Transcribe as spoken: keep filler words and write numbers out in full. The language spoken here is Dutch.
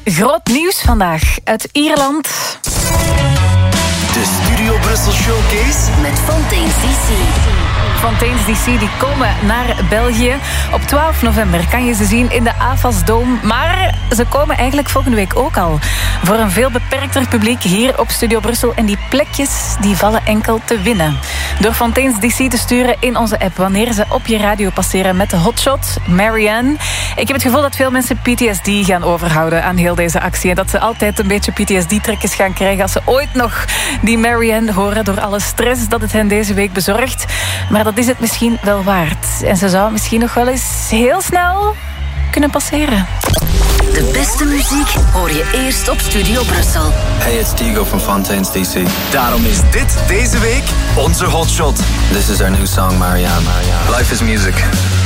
Groot nieuws vandaag uit Ierland. De Studio Brussel Showcase met Fontaine's D C. Fontaine's D C die komen naar België. Op twaalf november kan je ze zien in de Avas Dome. Maar ze komen eigenlijk volgende week ook al. Voor een veel beperkter publiek hier op Studio Brussel. En die plekjes die vallen enkel te winnen. Door Fontaine's D C te sturen in onze app wanneer ze op je radio passeren met de hotshot Marianne. Ik heb het gevoel dat veel mensen P T S D gaan overhouden aan heel deze actie. En dat ze altijd een beetje P T S D-trekjes gaan krijgen als ze ooit nog die Marianne horen door alle stress dat het hen deze week bezorgt. Maar dat is het misschien wel waard. En ze zou misschien nog wel eens heel snel kunnen passeren. De beste muziek hoor je eerst op Studio Brussel. Hey, it's Diego from Fontaine's D C. Daarom is dit deze week onze hotshot. This is our new song, Marianne. Marianne. Life is music.